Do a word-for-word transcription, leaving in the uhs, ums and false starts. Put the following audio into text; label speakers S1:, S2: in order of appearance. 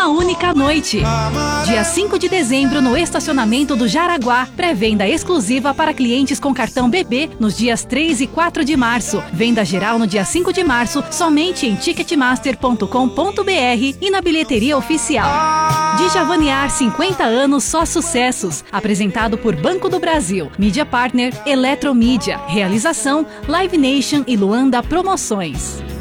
S1: uma única noite. Dia cinco de dezembro no estacionamento do Jaraguá. Pré-venda exclusiva para clientes com cartão B B nos dias três e quatro de março. Venda geral no dia cinco de março somente em ticketmaster ponto com ponto br e na bilheteria oficial. Djavaniar cinquenta anos só sucessos. Apresentado por Banco do Brasil. Mídia Partner Eletromídia. Realização Live Nation e Luanda Promoções.